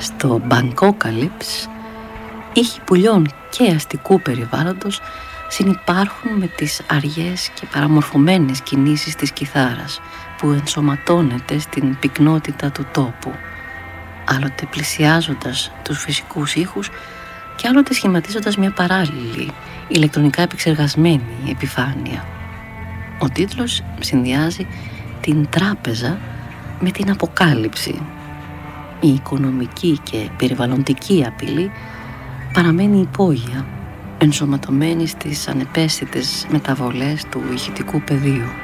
Στο Μπανκόκαλυψ, ήχοι πουλιών και αστικού περιβάλλοντος συνυπάρχουν με τις αργές και παραμορφωμένες κινήσεις της κιθάρας που ενσωματώνεται στην πυκνότητα του τόπου, άλλοτε πλησιάζοντας τους φυσικούς ήχους και άλλοτε σχηματίζοντας μια παράλληλη, ηλεκτρονικά επεξεργασμένη επιφάνεια. Ο τίτλος συνδυάζει την τράπεζα με την αποκάλυψη. Η οικονομική και περιβαλλοντική απειλή παραμένει υπόγεια, ενσωματωμένη στις ανεπαίσθητες μεταβολές του ηχητικού πεδίου.